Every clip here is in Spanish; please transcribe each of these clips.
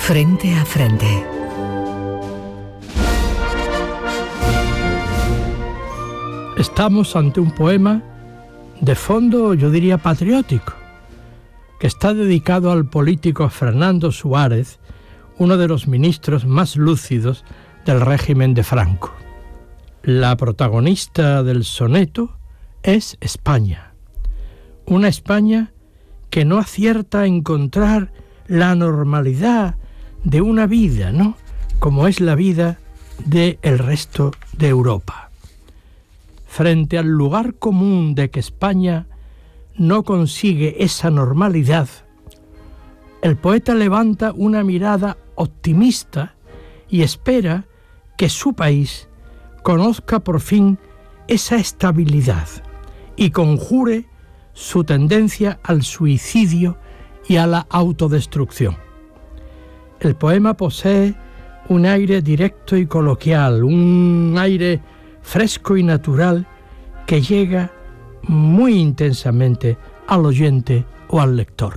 Frente a frente. Estamos ante un poema de fondo, yo diría, patriótico, que está dedicado al político Fernando Suárez, uno de los ministros más lúcidos del régimen de Franco. La protagonista del soneto es España, una España que no acierta a encontrar la normalidad de una vida, ¿no?, como es la vida del resto de Europa. Frente al lugar común de que España no consigue esa normalidad, el poeta levanta una mirada optimista y espera que su país conozca por fin esa estabilidad y conjure su tendencia al suicidio y a la autodestrucción. El poema posee un aire directo y coloquial, un aire fresco y natural que llega muy intensamente al oyente o al lector.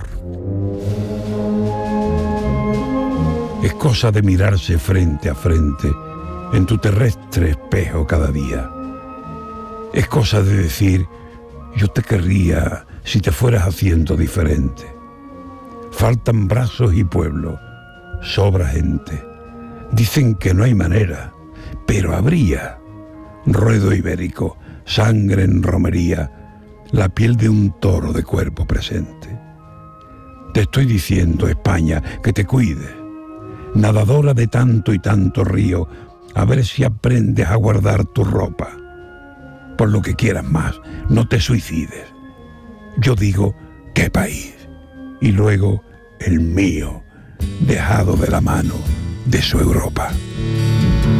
Es cosa de mirarse frente a frente en tu terrestre espejo cada día. Es cosa de decir, yo te querría si te fueras haciendo diferente. Faltan brazos y pueblo, sobra gente. Dicen que no hay manera, pero habría. Ruedo ibérico, sangre en romería, la piel de un toro de cuerpo presente. Te estoy diciendo, España, que te cuides, nadadora de tanto y tanto río, a ver si aprendes a guardar tu ropa. Por lo que quieras más, no te suicides. Yo digo, ¿qué país? Y luego, el mío, dejado de la mano de su Europa.